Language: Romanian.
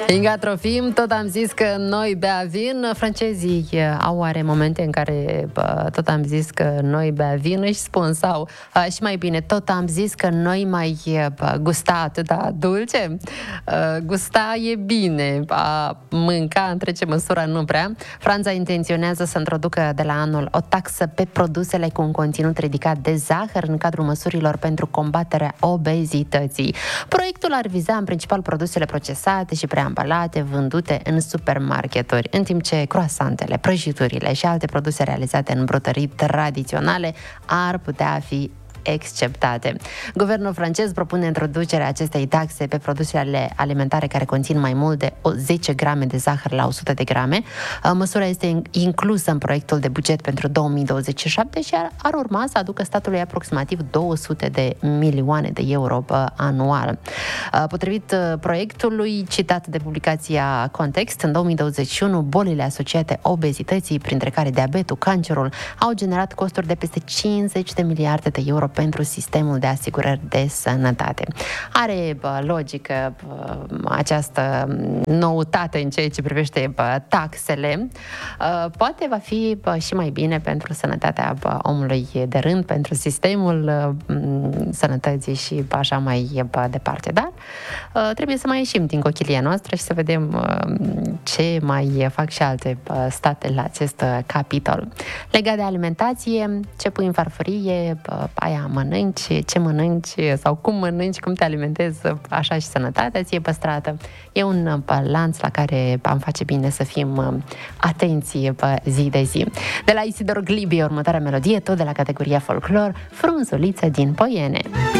Inga Trofim, tot am zis că noi bea vin. Francezii au oare momente în care tot am zis că noi bea vin, își spun, sau și mai bine, tot am zis că noi mai gusta atâta dulce? Gusta e bine, a mânca întrece măsura nu prea. Franța intenționează să introducă de la anul o taxă pe produsele cu un conținut ridicat de zahăr în cadrul măsurilor pentru combaterea obezității. Proiectul ar viza în principal produsele procesate și preambalate, vândute în supermarketuri, în timp ce croasantele, prăjiturile și alte produse realizate în brutării tradiționale ar putea fi exceptate. Guvernul francez propune introducerea acestei taxe pe produsele alimentare care conțin mai mult de 10 grame de zahăr la 100 de grame. Măsura este inclusă în proiectul de buget pentru 2027 și ar urma să aducă statului aproximativ 200 de milioane de euro anual. Potrivit proiectului citat de publicația Context, în 2021 bolile asociate obezității, printre care diabetul, cancerul, au generat costuri de peste 50 de miliarde de euro pentru sistemul de asigurări de sănătate. Are logică această noutate în ceea ce privește taxele. Poate va fi și mai bine pentru sănătatea omului de rând, pentru sistemul sănătății și așa mai departe. Dar trebuie să mai ieșim din cochilia noastră și să vedem ce mai fac și alte state la acest capitol. Legat de alimentație, ce pui în farfurie, aia mănânci, ce mănânci sau cum mănânci, cum te alimentezi, așa și sănătatea ție păstrată. E un lanț la care am face bine să fim atenți pe zi de zi. De la Isidor Glibi, următoarea melodie, tot de la categoria folclor, Frunzuliță din Poiene.